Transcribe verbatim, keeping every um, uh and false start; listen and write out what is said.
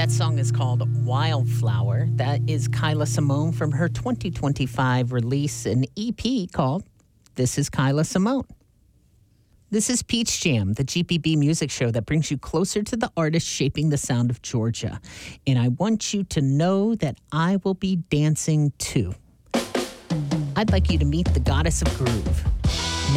That song is called Wildflower. That is Kyla Simone from her twenty twenty-five release, an E P called This is Kyla Simone. This is Peach Jam, the G P B music show that brings you closer to the artists shaping the sound of Georgia. And I want you to know that I will be dancing too. I'd like you to meet the goddess of groove.